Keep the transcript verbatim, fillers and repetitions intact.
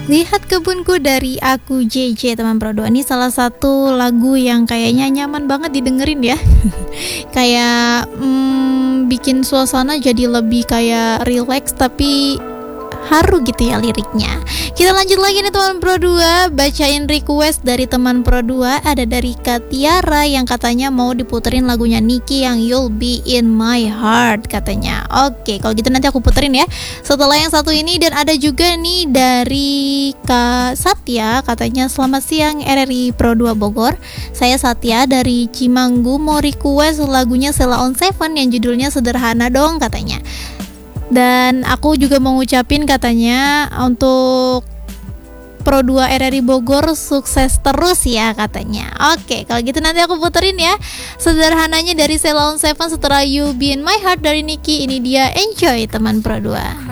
Lihat Kebunku dari Aku J J, teman Pro dua. Ini salah satu lagu yang kayaknya nyaman banget didengerin ya. Kayak hmm, bikin suasana jadi lebih kayak relax tapi haru gitu ya liriknya. Kita lanjut lagi nih teman Pro dua, bacain request dari teman Pro dua. Ada dari Katiara yang katanya mau diputerin lagunya Niki yang You'll Be In My Heart katanya. Oke, kalau gitu nanti aku puterin ya setelah yang satu ini. Dan ada juga nih dari Kak Satya, katanya selamat siang R R I Pro dua Bogor. Saya Satya dari Cimanggu, mau request lagunya Sheila on Seven yang judulnya Sederhana dong katanya. Dan aku juga mau ngucapin katanya untuk Pro dua R R I Bogor sukses terus ya katanya. Oke, kalau gitu nanti aku puterin ya Sederhananya dari Sheila on Seven setelah You Be In My Heart dari Niki. Ini dia, enjoy teman Pro dua.